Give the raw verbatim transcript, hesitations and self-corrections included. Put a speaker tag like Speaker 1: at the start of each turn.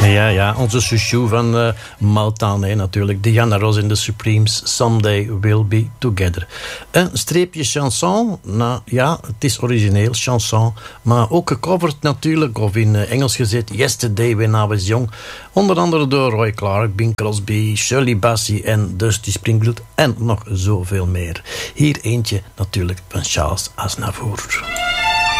Speaker 1: Ja, ja, onze chouchou van uh, Motown, hè, natuurlijk. Diana Ross in The Supremes, Someday We'll Be Together. Een streepje chanson, nou ja, het is origineel, chanson, maar ook gecoverd natuurlijk, of in uh, Engels gezet, Yesterday When I Was Young. Onder andere door Roy Clark, Bing Crosby, Shirley Bassey en Dusty Springfield en nog zoveel meer. Hier eentje natuurlijk van Charles Aznavour.